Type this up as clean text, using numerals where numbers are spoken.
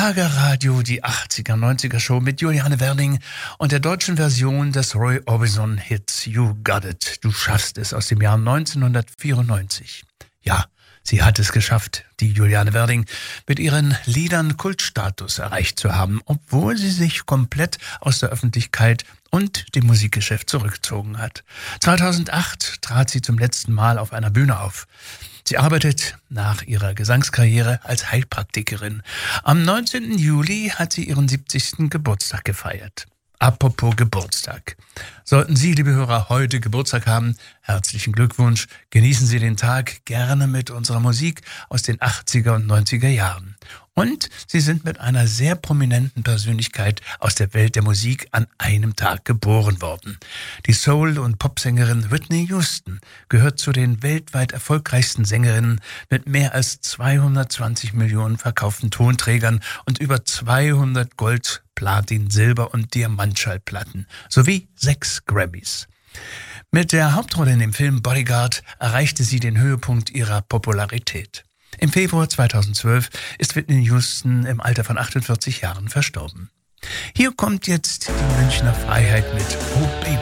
Schlagerradio, die 80er, 90er Show mit Juliane Werding und der deutschen Version des Roy Orbison Hits You Got It, du schaffst es, aus dem Jahr 1994. Ja, sie hat es geschafft, die Juliane Werding, mit ihren Liedern Kultstatus erreicht zu haben, obwohl sie sich komplett aus der Öffentlichkeit und dem Musikgeschäft zurückgezogen hat. 2008 trat sie zum letzten Mal auf einer Bühne auf. Sie arbeitet nach ihrer Gesangskarriere als Heilpraktikerin. Am 19. Juli hat sie ihren 70. Geburtstag gefeiert. Apropos Geburtstag. Sollten Sie, liebe Hörer, heute Geburtstag haben, herzlichen Glückwunsch. Genießen Sie den Tag gerne mit unserer Musik aus den 80er und 90er Jahren. Und Sie sind mit einer sehr prominenten Persönlichkeit aus der Welt der Musik an einem Tag geboren worden. Die Soul- und Popsängerin Whitney Houston gehört zu den weltweit erfolgreichsten Sängerinnen mit mehr als 220 Millionen verkauften Tonträgern und über 200 Gold-, Platin-, Silber- und Diamantschallplatten sowie 6 Grammys. Mit der Hauptrolle in dem Film Bodyguard erreichte sie den Höhepunkt ihrer Popularität. Im Februar 2012 ist Whitney Houston im Alter von 48 Jahren verstorben. Hier kommt jetzt die Münchner Freiheit mit Oh Baby.